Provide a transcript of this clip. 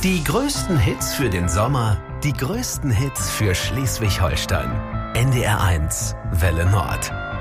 Die größten Hits für den Sommer, die größten Hits für Schleswig-Holstein. NDR 1, Welle Nord.